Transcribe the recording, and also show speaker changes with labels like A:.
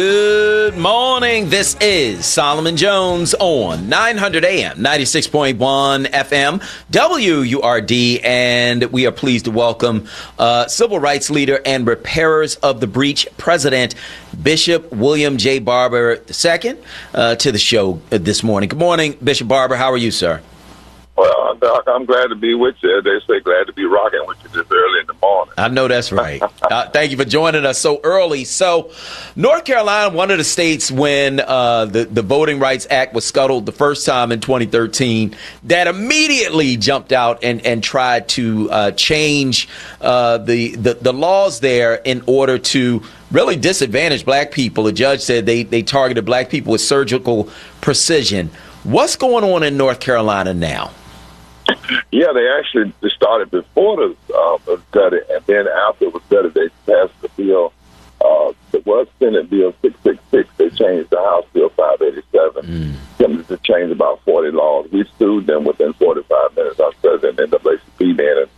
A: Good morning. This is Solomon Jones on 900 AM, 96.1 FM, WURD, and we are pleased to welcome civil rights leader and repairers of the breach president, Bishop William J. Barber II, to the show this morning. Good morning, Bishop Barber. How are you, sir?
B: Well, Doc, I'm glad to be with you. They say glad to be rocking with you this early in the morning.
A: I know that's right. Thank you for joining us so early. So, North Carolina, one of the states when the Voting Rights Act was scuttled the first time in 2013, that immediately jumped out and tried to change the laws there in order to really disadvantage black people. The judge said they targeted black people with surgical precision. What's going on in North Carolina now?
B: Yeah, they actually started before the study, and then after it was study, they passed the bill. It was Senate Bill 666. They changed the House Bill 587. Attempted to change about 40 laws. We sued them within 45 minutes. Our president, NAACP, man, and